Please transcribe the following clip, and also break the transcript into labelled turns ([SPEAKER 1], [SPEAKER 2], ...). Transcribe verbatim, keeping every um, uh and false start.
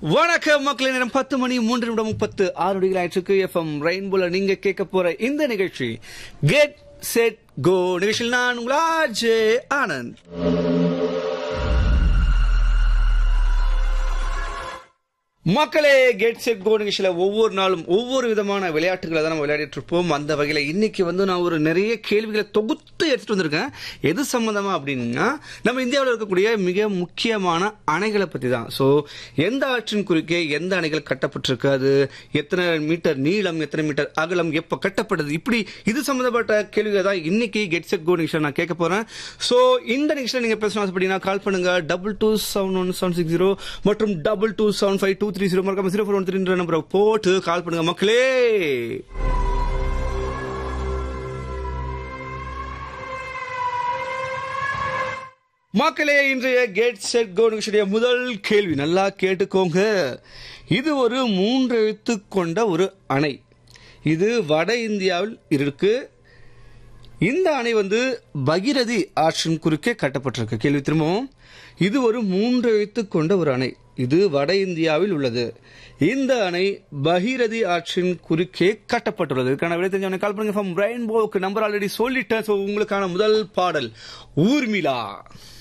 [SPEAKER 1] வணக்கம் மக்களே, நேரம் பத்து மணி மூன்று நிமிடம் முப்பத்து ஆறு நொடிகள் ஆயிற்றுக்கு. எஃப்எம் ரெயின்போல நீங்க கேட்க போற இந்த நிகழ்ச்சி கெட் செட் கோ நிகழ்ச்சியில் நான் உங்கள் ஆர்ஜே ஆனந்த். மக்களே, கெட் செட் கோ நிகழ்ச்சியில ஒவ்வொரு நாளும் ஒவ்வொரு விதமான விளையாட்டுகளை தான் நம்ம விளையாடிட்டு இருப்போம். அந்த வகையில இன்னைக்கு வந்து நான் ஒரு நிறைய கேள்விகளை தொகுத்து எடுத்துட்டு வந்திருக்கேன். எது சம்பந்தமா அப்படின்னா, நம்ம இந்தியாவில் இருக்கக்கூடிய மிக முக்கியமான அணைகளை பத்தி தான். ஸோ எந்த ஆற்றின் குறுக்கே எந்த அணைகள் கட்டப்பட்டிருக்கு, அது எத்தனை மீட்டர் நீளம், எத்தனை மீட்டர் அகலம், எப்ப கட்டப்பட்டது, இப்படி இது சம்பந்தப்பட்ட கேள்விகளை தான் இன்னைக்கு கெட் செட் கோ நிகழ்ச்சியில் நான் கேட்க போறேன். ஸோ இந்த நிகழ்ச்சியில் நீங்க பேசணும் ஆசைப்பட்டீங்கன்னா கால் பண்ணுங்க double two seven one seven six zero மற்றும் double two seven five two three zero மறக்காம ஜீரோ ஃபோர் ஒன் த்ரீ நம்பரை போட்டு கால் பண்ணுங்க மக்களே. மக்களே, இன்றைய கெட் செட் கோ நிகழ்ச்சியுடைய முதல் கேள்வி நல்லா கேட்டுக்கோங்க. இது ஒரு மூன்று எழுத்து கொண்ட ஒரு அணை. இது வட இந்தியாவில் இருக்கு. இந்த அணை வந்து பகீரதி ஆற்றின் குறுக்கே கட்டப்பட்டிருக்கு. கேள்வி திரும்பவும். இது ஒரு மூன்று எழுத்து கொண்ட ஒரு அணை. இது வட இந்தியாவில் உள்ளது. இந்த அணை பகீரதி ஆற்றின் குறுக்கே கட்டப்பட்டுள்ளது. இதுக்கான விடை தெரிஞ்சவனை கால் பண்ணுங்க. ரெயின்போவுக்கு நம்பர் ஆல்ரெடி சொல்லிட்டேன். உங்களுக்கான முதல் பாடல் ஊர்மிளா.